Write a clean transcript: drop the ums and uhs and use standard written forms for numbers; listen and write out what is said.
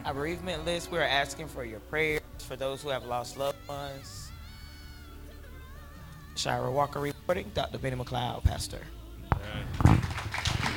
our bereavement list. We're asking for your prayers for those who have lost loved ones. Shira Walker reporting. Dr. Benny McLeod, Pastor. Amen.